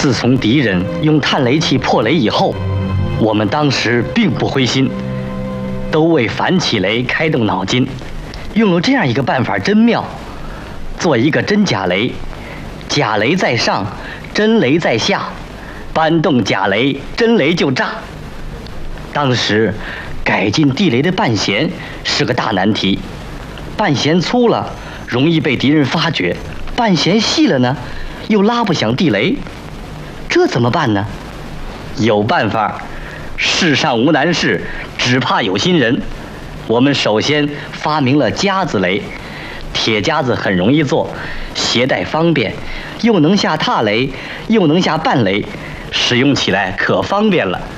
自从敌人用探雷器破雷以后，我们当时并不灰心，都为反起雷开动脑筋，用了这样一个办法，真妙。做一个真假雷，假雷在上，真雷在下，搬动假雷，真雷就炸。当时改进地雷的半弦是个大难题，半弦粗了容易被敌人发觉，半弦细了呢又拉不响地雷，这怎么办呢？有办法，世上无难事，只怕有心人。我们首先发明了夹子雷，铁夹子很容易做，携带方便，又能下踏雷，又能下半雷，使用起来可方便了。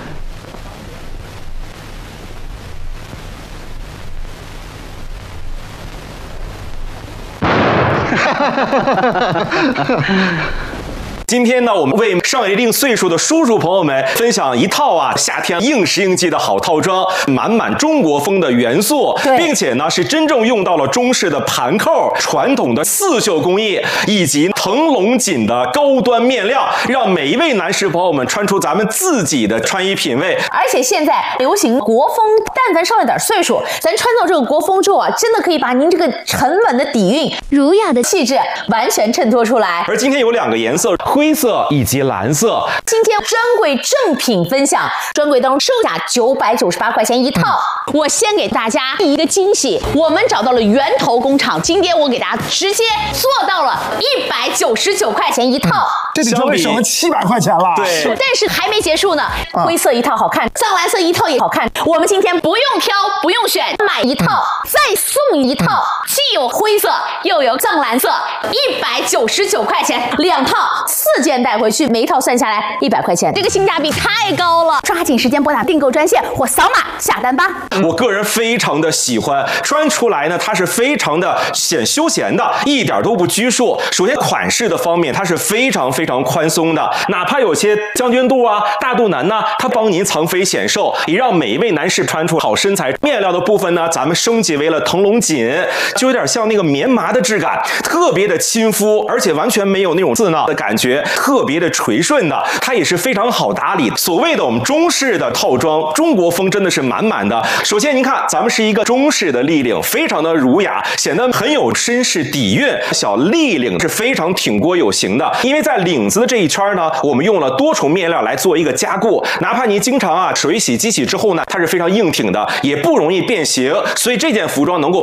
今天呢，我们为上一定岁数的叔叔朋友们分享一套夏天应时应季的好套装，满满中国风的元素，并且呢是真正用到了中式的盘扣、传统的刺绣工艺以及腾龙锦的高端面料，让每一位男士朋友们穿出咱们自己的穿衣品味。 而且现在流行国风，但凡上了点岁数，咱穿到这个国风之后真的可以把您这个沉稳的底蕴、儒雅的气质完全衬托出来。 而今天有2个颜色。灰色以及蓝色。 今天专柜正品分享，专柜当中售价998块钱一套。我先给大家第一个惊喜，我们找到了源头工厂，今天我给大家直接做到了199块钱一套。 这比专柜省了700块钱了。 对， 但是还没结束呢。灰色一套好看，藏蓝色一套也好看。我们今天不用挑，不用选，买一套再送一套，既有灰色又有藏蓝色，199块钱2套，4件带回去，每一套算下来100块钱，这个性价比太高了！抓紧时间拨打订购专线或扫码下单吧。 我个人非常的喜欢，穿出来呢，它是非常的显休闲的，一点都不拘束。首先款式的方面，它是非常宽松的，哪怕有些将军肚大肚腩呢，它帮您藏肥显瘦，也让每一位男士穿出好身材。面料的部分呢，咱们升级为了腾龙锦，就有点像那个棉麻的质感，特别的亲肤，而且完全没有那种刺挠的感觉，特别的垂顺的，它也是非常好打理。所谓的我们中式的套装，中国风真的是满满的。首先您看，咱们是一个中式的立领，非常的儒雅，显得很有绅士底蕴。小立领是非常挺锅有型的，因为在领子的这一圈呢，我们用了多重面料来做一个加固，哪怕您经常水洗机洗之后呢，它是非常硬挺的，也不容易变形，所以这件服装能够